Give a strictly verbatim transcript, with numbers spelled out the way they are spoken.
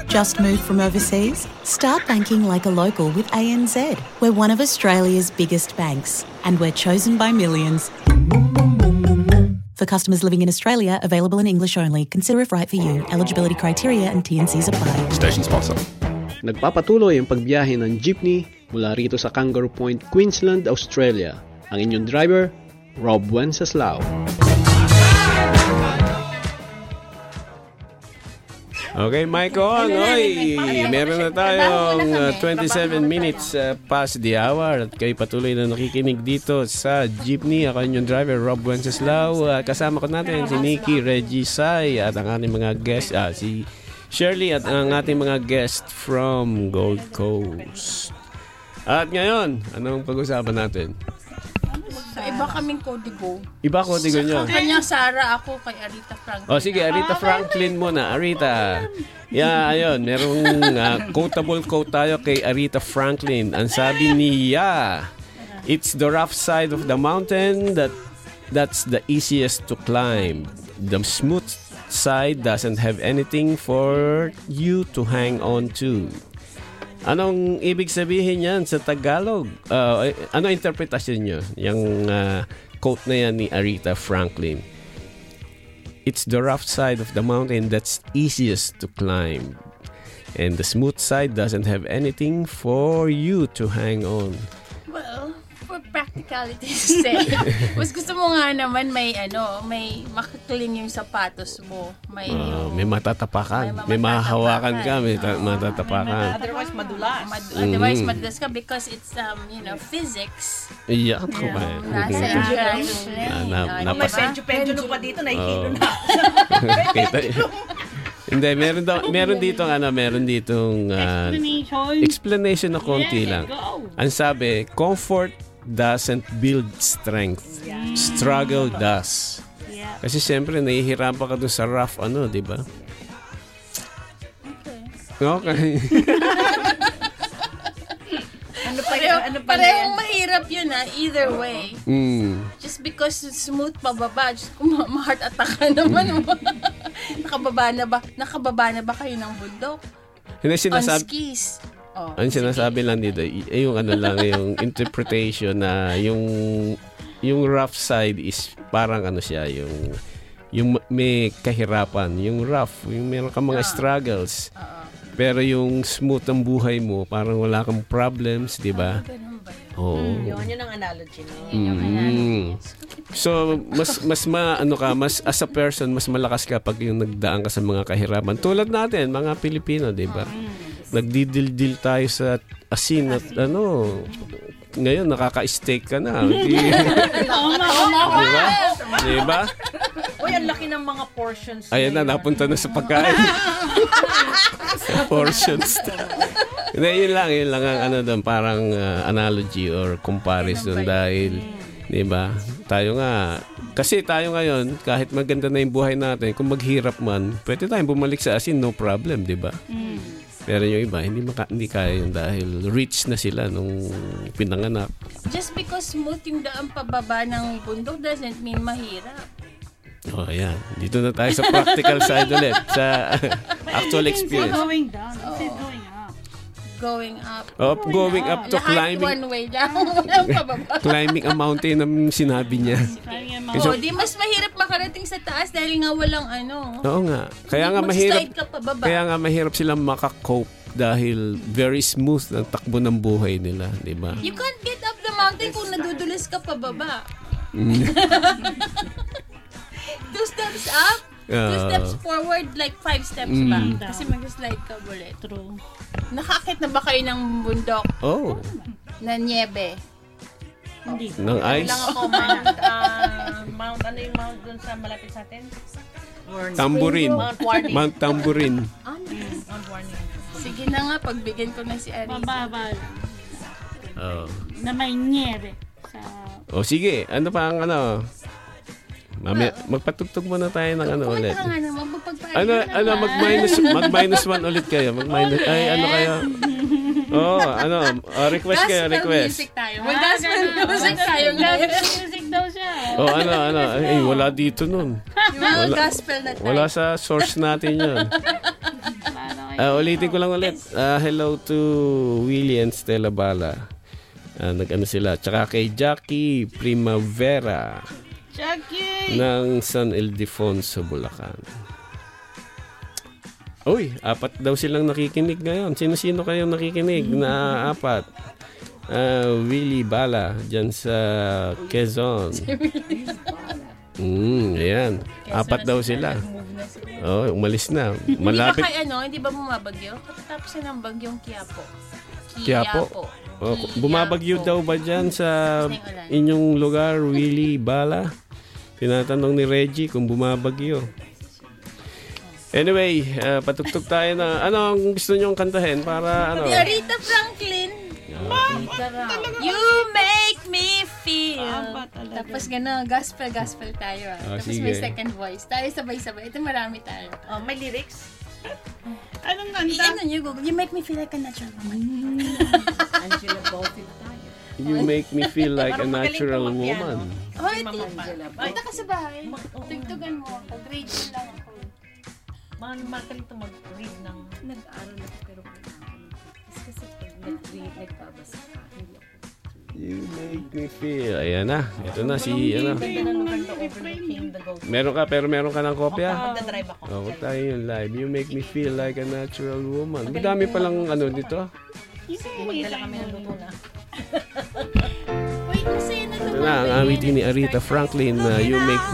Just moved from overseas? Start banking like a local with A N Z. We're one of Australia's biggest banks, and we're chosen by millions. For customers living in Australia, available in English only. Consider if right for you. Eligibility criteria and T and Cs apply. Station sponsor. Nagpapatuloy ang pagbiyahe ng jeepney mula rito sa Kangaroo Point, Queensland, Australia. Ang inyong driver, Rob Wenceslao. Okay, Mike on. Oy, meron na tayong uh, twenty-seven minutes uh, past the hour at kayo patuloy na nakikinig dito sa Jeepney. Ako yung driver, Rob Wenceslao. Uh, kasama ko natin si Nikki, Reggie, Sai at ang ating mga guest, uh, si Shirley at ang ating mga guest from Gold Coast. At ngayon, anong pag-usapan natin? So, iba kaming kodigo. Iba kodigo nyo? Sa kanya, Sarah, ako kay Aretha Franklin. O sige, Aretha Franklin muna. Aretha. Yeah, ayun. Merong uh, quotable quote tayo kay Aretha Franklin. Ang sabi niya, it's the rough side of the mountain that that's the easiest to climb. The smooth side doesn't have anything for you to hang on to. Anong ibig sabihin yan sa Tagalog? Uh, ano interpretasyon nyo? Yung uh, quote na yan ni Aretha Franklin. It's the rough side of the mountain that's easiest to climb. And the smooth side doesn't have anything for you to hang on. Well, for practicality's sake, mas gusto mo nga naman may ano, may makakling yung sapatos mo. May, Uh, yung, may matatapakan. may May mahahawakan ka. May ta- Oo. matatapakan. Otherwise, madulas. Mad- Mm. Otherwise, madulas ka because it's, um, you know, physics. Iyak ko ba? Nasa engineering plane. Ah, na- Ah, Kung may napas- penjo-penjo pa dito, nakikilo Oo. na. Kita, hindi, meron, daw, meron ditong ano, meron ditong uh, explanation na konti lang. Ang sabi, comfort doesn't build strength. Struggle does. Kasi siyempre, nahihirapan ka dun sa rough ano, di ba? Okay. Ano pa Pareho, ano pa parehong yan? mahirap yun ah, either way. Mm. Just because smooth pababa, just kung ma- ma-heart attack ka naman. nakababa na ba? Nakababa na ba kayo ng bundok? Hindi On sinasabi, skis. Oh, ang sinasabi lang dito, y- yung ano lang, yung interpretation na yung yung rough side is parang ano siya, yung yung may kahirapan, yung rough, yung meron kang mga struggles. Pero yung smooth ang buhay mo, parang wala kang problems, di ba? ganun ba yun? Oo. Yun, yun ang analogy. No? Mm. So, mas mas ma ano ka, mas as a person, mas malakas ka pag yung nagdaan ka sa mga kahirapan. Tulad natin, mga Pilipino, di ba? Nagdidildil tayo sa asin at ano, ngayon nakaka-steak ka na. Di, di ba? Di ba? Uy, ang laki ng mga portions. Ayan na, ngayon. napunta na sa pagkain. Sa portions. Hindi, yun lang, yun lang ang ano doon, parang uh, analogy or comparison dahil, di ba? Tayo nga, kasi tayo ngayon, kahit maganda na yung buhay natin, kung maghirap man, pwede tayong bumalik sa asin, no problem, di ba? Pero yung iba, hindi, maka, hindi kaya yun dahil rich na sila nung pinanganak. Just because smooth yung daan pababa ng bundok doesn't mean mahirap. Oh, ayan. Dito na tayo sa practical side ulit. Sa actual experience. Going down. It says going up. Going up. Up, going up to Lahat climbing. one way lang. Walang pababa. Climbing a mountain ang sinabi niya. Oh, di mas mahirap makarating sa taas dahil nga walang ano. Oo nga. Kaya nga Mag-slide mahirap. ka pababa. Kaya nga mahirap silang makakope dahil very smooth ang takbo ng buhay nila, di ba? You can't get up the mountain kung nadudulas ka pababa. Two steps up, two Ah. steps forward, like five steps Mm. back. Kasi mag-slide ka ulit. True. Nakakit na ba kayo ng bundok Oh, na niebe? Hindi. ng ice. Lang ako, Mount, ah, Mount, ano yung Mount dun sa malapit sa atin? Tambourine. Mount Warning. Mount Tambourine. Mount Warning. Sige na nga, pagbigyan ko na si Arisa. Mababa lang. Oh. Na may niebe. Sa... Oh, sige. Ano pa ang ano? Mami, magpatugtog muna tayo ng ano ulit. Kumanta ka nga naman, magpagpaano Ano, naman. ano, mag-minus, mag-minus one ulit kayo. Mag-minus, ay, ano kayo? Oh, ano, oh, request kayo, Gospel request. music tayo. Mag-gospel music tayo ngayon. Music daw siya. Oh, ano, ano, ay, wala dito nun. Yung mga Wala- gospel na tayo. Wala sa source natin yun. Paano Ah, ulitin ko lang ulit. Ah, hello to Willie and Stella Bala. Ah, nag-ano sila. Tsaka kay Jackie Primavera Jackie! ng San Ildefonso, Bulacan. Uy, apat daw silang nakikinig ngayon. Sino-sino kayong nakikinig na apat? Uh, Willie Bala dyan sa Quezon. Mm, ayan. Apat daw sila. Oh, umalis na. Malapit. Hindi ba kay ano, hindi ba bumabagyo? Katapos na ng bagyong Quiapo. Quiapo? Oh, bumabagyo daw ba dyan sa inyong lugar, Willie Bala? Tinatanong ni Reggie kung bumabagyo. Anyway, uh, patugtog tayo na ano ang gusto nyong kantahin para ano? Si Aretha Franklin. You make me feel. Tapos gano'n, gospel, gospel tayo. Ah. Oh, Tapos sige. may second voice. Tayo sabay-sabay. Ito marami tayo. Oh, may lyrics? Anong I- ganda? ano nyo, Google. You make me feel like a natural woman. Angela Bofill tayo. You make me feel like a Parang magaling natural ka magpiano. woman. Oh, Si ito. Mama Angela. Ay, Punta ka sa bahay. Tugtugan mo ako. Grade two lang ako. mga magaling to mag-read ng... Nag-aaral ako pero kailangan. Kasi pag nag-read, nagbabasa ka, hindi ako. You make me feel. Ayan na. Ito na si ano. Ganda ng lugar na overlooking the Gulf. Meron ka pero meron ka ng kopya. Magdadrive ako. Oh, huwag tayo yung live. You make me feel like a natural woman. Madami palang ano dito. Magdala kami ng luto na. Wait, kasi na Ito na ang awitin ni Aretha Franklin na You Make